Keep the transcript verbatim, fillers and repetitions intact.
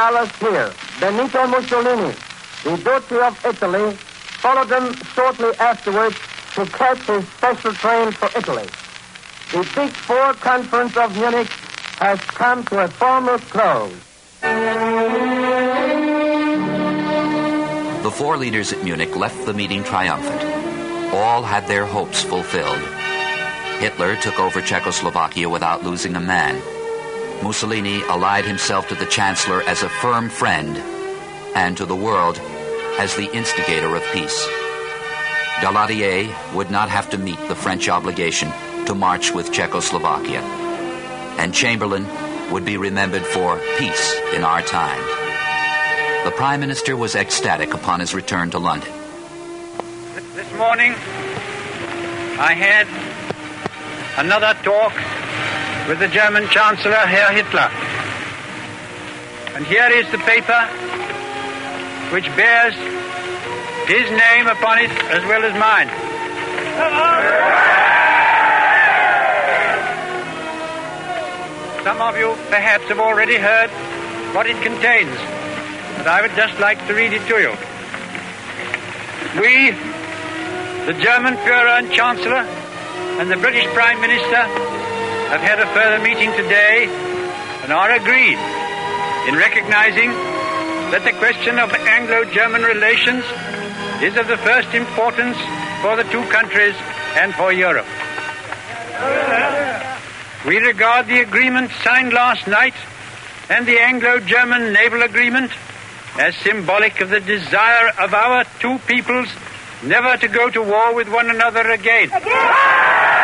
palace here. Benito Mussolini, the Duce of Italy, followed them shortly afterwards to catch his special train for Italy. The Big Four Conference of Munich has come to a formal close. The four leaders at Munich left the meeting triumphant. All had their hopes fulfilled. Hitler took over Czechoslovakia without losing a man. Mussolini allied himself to the Chancellor as a firm friend and to the world as the instigator of peace. Daladier would not have to meet the French obligation to march with Czechoslovakia, and Chamberlain would be remembered for peace in our time. The Prime Minister was ecstatic upon his return to London. This morning, I had another talk with the German Chancellor, Herr Hitler. And here is the paper which bears his name upon it as well as mine. Some of you perhaps have already heard what it contains, but I would just like to read it to you. We, the German Führer and Chancellor, and the British Prime Minister have had a further meeting today and are agreed in recognizing that the question of Anglo-German relations is of the first importance for the two countries and for Europe. We regard the agreement signed last night and the Anglo-German naval agreement as symbolic of the desire of our two peoples never to go to war with one another again. Again!